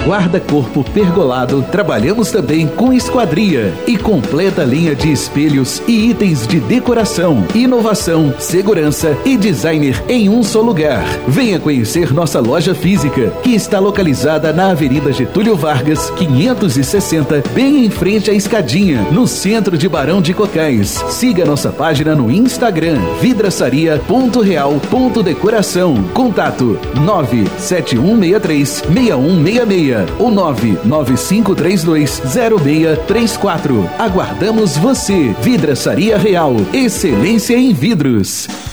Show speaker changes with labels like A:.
A: guarda-corpo pergolado, trabalhamos também com esquadria e completa linha de espelhos e itens de decoração, inovação, segurança e designer em um só lugar. Venha conhecer nossa loja física, que está localizada na Avenida Getúlio Vargas, 560, bem em frente à Escadinha, no centro de Barão de Cocais. Siga nossa página no Instagram, vidraçaria.real.decoração. Contato 97163-6166 ou 99532-0634. Aguardamos você. Vidraçaria Real, excelência em vidros.